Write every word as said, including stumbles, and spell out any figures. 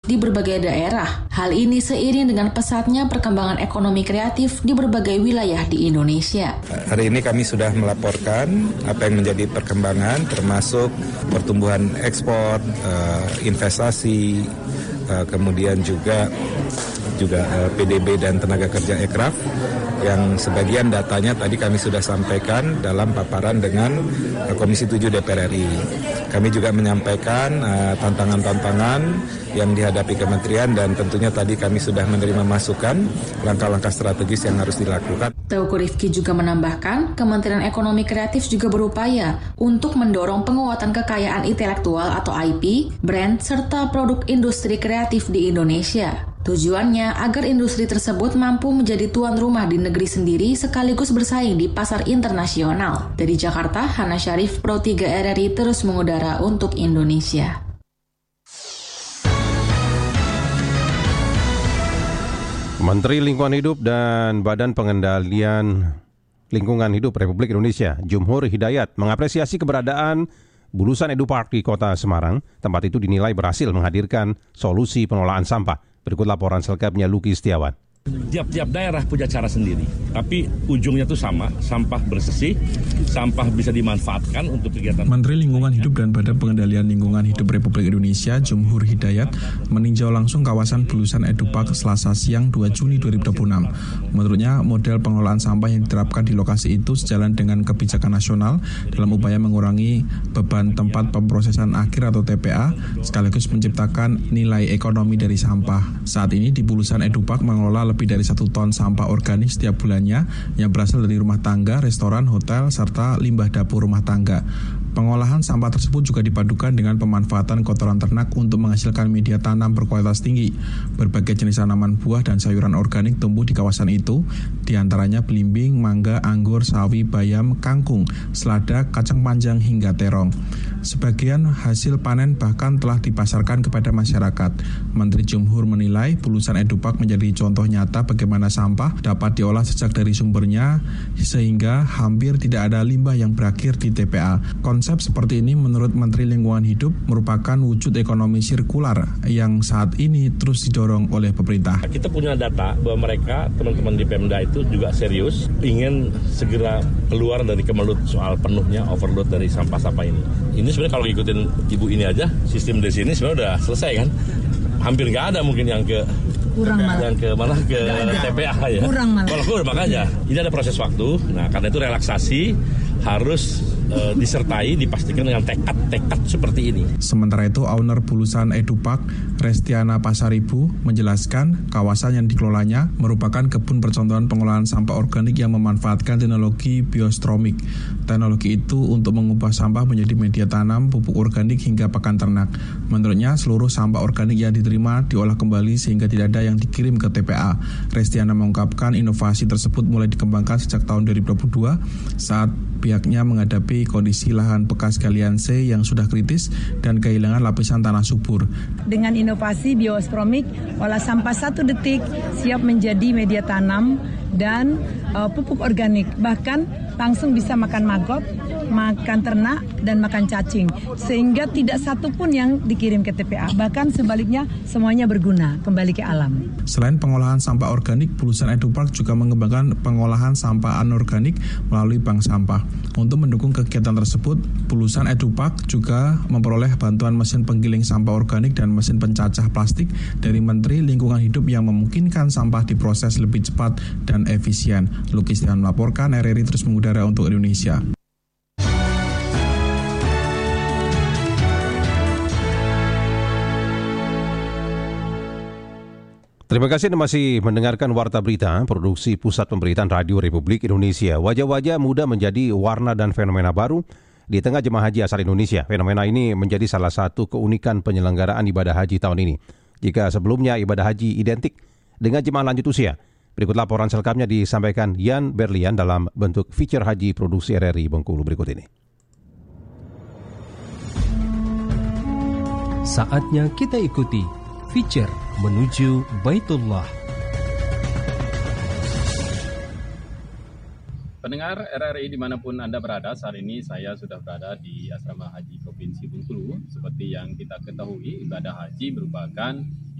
di berbagai daerah. Hal ini seiring dengan pesatnya perkembangan ekonomi kreatif di berbagai wilayah di Indonesia. Hari ini kami sudah melaporkan apa yang menjadi perkembangan termasuk pertumbuhan ekspor, investasi, kemudian juga juga P D B dan tenaga kerja ekraf yang sebagian datanya tadi kami sudah sampaikan dalam paparan dengan Komisi tujuh D P R R I. Kami juga menyampaikan uh, tantangan-tantangan yang dihadapi kementerian dan tentunya tadi kami sudah menerima masukan langkah-langkah strategis yang harus dilakukan. Teuku Rifki juga menambahkan, Kementerian Ekonomi Kreatif juga berupaya untuk mendorong penguatan kekayaan intelektual atau I P, brand, serta produk industri kreatif di Indonesia. Tujuannya agar industri tersebut mampu menjadi tuan rumah di negeri sendiri sekaligus bersaing di pasar internasional. Dari Jakarta, Hana Syarif, Pro tiga R R I terus mengudara untuk Indonesia. Menteri Lingkungan Hidup dan Badan Pengendalian Lingkungan Hidup Republik Indonesia, Jumhur Hidayat, mengapresiasi keberadaan Bulusan Edupark di Kota Semarang. Tempat itu dinilai berhasil menghadirkan solusi pengelolaan sampah. Berikut laporan selengkapnya Luki Setiawan. Tiap-tiap daerah punya cara sendiri, tapi ujungnya tuh sama, sampah bersih, sampah bisa dimanfaatkan untuk kegiatan. Menteri Lingkungan Hidup dan Badan Pengendalian Lingkungan Hidup Republik Indonesia, Jumhur Hidayat, meninjau langsung kawasan Bulusan Edupark Selasa siang dua Juni dua ribu dua puluh enam. Menurutnya, model pengelolaan sampah yang diterapkan di lokasi itu sejalan dengan kebijakan nasional dalam upaya mengurangi beban tempat pemrosesan akhir atau T P A, sekaligus menciptakan nilai ekonomi dari sampah. Saat ini di Bulusan Edupark mengelola lebih dari satu ton sampah organik setiap bulannya yang berasal dari rumah tangga, restoran, hotel, serta limbah dapur rumah tangga. Pengolahan sampah tersebut juga dipadukan dengan pemanfaatan kotoran ternak untuk menghasilkan media tanam berkualitas tinggi. Berbagai jenis tanaman buah dan sayuran organik tumbuh di kawasan itu, diantaranya belimbing, mangga, anggur, sawi, bayam, kangkung, selada, kacang panjang, hingga terong. Sebagian hasil panen bahkan telah dipasarkan kepada masyarakat. Menteri Jumhur menilai Bulusan Edupark menjadi contoh nyata bagaimana sampah dapat diolah sejak dari sumbernya sehingga hampir tidak ada limbah yang berakhir di T P A. Konsep seperti ini menurut Menteri Lingkungan Hidup merupakan wujud ekonomi sirkular yang saat ini terus didorong oleh pemerintah. Kita punya data bahwa mereka, teman-teman di Pemda itu juga serius ingin segera keluar dari kemelut soal penuhnya overload dari sampah-sampah ini. Ini sebenarnya kalau ngikutin ibu ini aja, sistem di sini sebenarnya udah selesai kan. Hampir nggak ada mungkin yang ke kurang malah. Yang ke mana ke T P A ya. Kurang malah. Kalau kurang makanya ini ada proses waktu. Nah karena itu relaksasi harus e, disertai dipastikan dengan tekad-tekad seperti ini. Sementara itu owner Bulusan Edupark Restiana Pasaribu menjelaskan kawasan yang dikelolanya merupakan kebun percontohan pengolahan sampah organik yang memanfaatkan teknologi biostromik. Teknologi itu untuk mengubah sampah menjadi media tanam, pupuk organik hingga pakan ternak. Menurutnya seluruh sampah organik yang diterima diolah kembali sehingga tidak ada yang dikirim ke T P A. Restiana mengungkapkan inovasi tersebut mulai dikembangkan sejak tahun dua ribu dua puluh dua saat pihaknya menghadapi kondisi lahan bekas galian C yang sudah kritis dan kehilangan lapisan tanah subur. Dengan inovasi biostromik, olah sampah satu detik siap menjadi media tanam dan uh, pupuk organik. Bahkan langsung bisa makan maggot, makan ternak, dan makan cacing. Sehingga tidak satu pun yang dikirim ke T P A. Bahkan sebaliknya semuanya berguna kembali ke alam. Selain pengolahan sampah organik, Bulusan Edupark juga mengembangkan pengolahan sampah anorganik melalui bank sampah. Untuk mendukung kegiatan tersebut, Bulusan Edupark juga memperoleh bantuan mesin penggiling sampah organik dan mesin pencacah plastik dari Menteri Lingkungan Hidup yang memungkinkan sampah diproses lebih cepat dan efisien. Luki Setiawan melaporkan, R R I terus mengudara untuk Indonesia. Terima kasih Anda masih mendengarkan Warta Berita, produksi Pusat Pemberitaan Radio Republik Indonesia. Wajah-wajah muda menjadi warna dan fenomena baru di tengah jemaah haji asal Indonesia. Fenomena ini menjadi salah satu keunikan penyelenggaraan ibadah haji tahun ini. Jika sebelumnya ibadah haji identik dengan jemaah lanjut usia. Berikut laporan selengkapnya disampaikan Yan Berlian dalam bentuk feature haji produksi R R I Bengkulu berikut ini. Saatnya kita ikuti feature menuju Baitullah. Pendengar R R I dimanapun Anda berada, saat ini saya sudah berada di Asrama Haji Provinsi Bengkulu. Seperti yang kita ketahui, ibadah haji merupakan